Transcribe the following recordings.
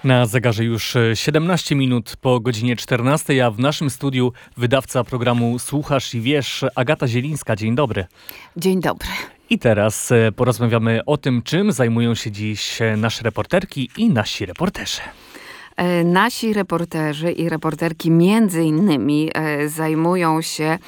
Na zegarze już 17 minut po godzinie 14, a w naszym studiu wydawca programu Słuchasz i Wiesz, Agata Zielińska. Dzień dobry. Dzień dobry. I teraz porozmawiamy o tym, czym zajmują się dziś nasze reporterki i nasi reporterzy. Nasi reporterzy i reporterki między innymi zajmują się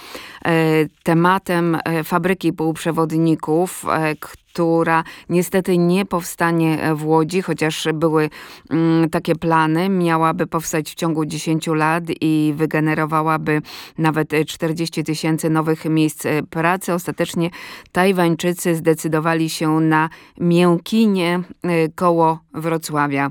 tematem fabryki półprzewodników, która niestety nie powstanie w Łodzi, chociaż były takie plany. Miałaby powstać w ciągu 10 lat i wygenerowałaby nawet 40 000 nowych miejsc pracy. Ostatecznie Tajwańczycy zdecydowali się na Miękinie koło Wrocławia.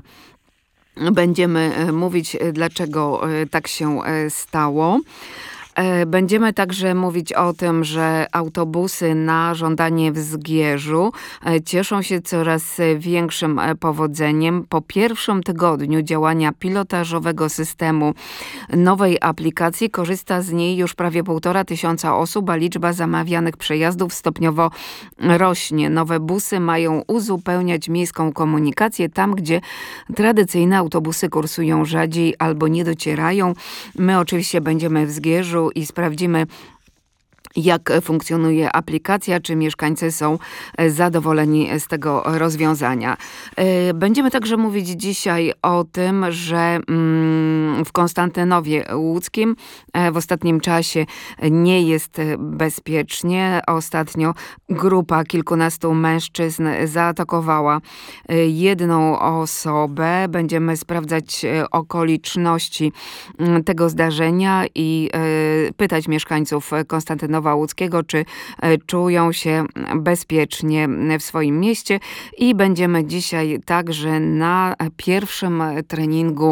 Będziemy mówić, dlaczego tak się stało. Będziemy także mówić o tym, że autobusy na żądanie w Zgierzu cieszą się coraz większym powodzeniem. Po pierwszym tygodniu działania pilotażowego systemu nowej aplikacji korzysta z niej już prawie 1500 osób, a liczba zamawianych przejazdów stopniowo rośnie. Nowe busy mają uzupełniać miejską komunikację tam, gdzie tradycyjne autobusy kursują rzadziej albo nie docierają. My oczywiście będziemy w Zgierzu i sprawdzimy, jak funkcjonuje aplikacja, czy mieszkańcy są zadowoleni z tego rozwiązania. Będziemy także mówić dzisiaj o tym, że w Konstantynowie Łódzkim w ostatnim czasie nie jest bezpiecznie. Ostatnio grupa kilkunastu mężczyzn zaatakowała jedną osobę. Będziemy sprawdzać okoliczności tego zdarzenia i pytać mieszkańców Konstantynowa Łódzkiego, czy czują się bezpiecznie w swoim mieście. I będziemy dzisiaj także na pierwszym treningu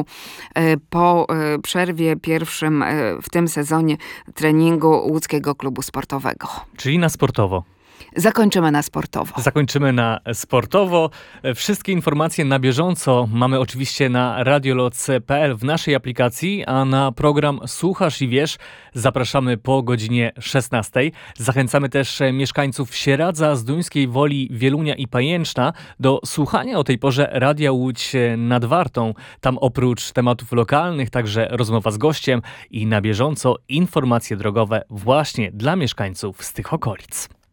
po przerwie, pierwszym w tym sezonie treningu Łódzkiego Klubu Sportowego. Czyli na sportowo. Zakończymy na sportowo. Zakończymy na sportowo. Wszystkie informacje na bieżąco mamy oczywiście na radioloc.pl w naszej aplikacji, a na program Słuchasz i Wiesz zapraszamy po godzinie 16. Zachęcamy też mieszkańców Sieradza, Zduńskiej Woli, Wielunia i Pajęczna do słuchania o tej porze Radia Łódź nad Wartą. Tam oprócz tematów lokalnych także rozmowa z gościem i na bieżąco informacje drogowe właśnie dla mieszkańców z tych okolic.